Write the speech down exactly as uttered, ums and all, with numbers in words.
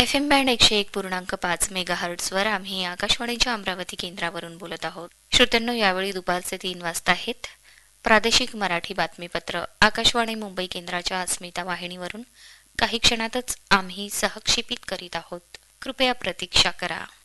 F M band एकशे एक पूर्णांक पाच मेगाहर्ट्झवर आम्ही आकाशवाणीच्या अमरावती केंद्रावरून बोलत आहोत. श्रोत्यांनो, यावेळी दुपारचे तीन वाजता आहेत. प्रादेशिक मराठी बातमीपत्र आकाशवाणी मुंबई केंद्राच्या अस्मिता वाहिनीवरून काही क्षणातच आम्ही सहक्षेपित करीत आहोत. कृपया प्रतीक्षा करा.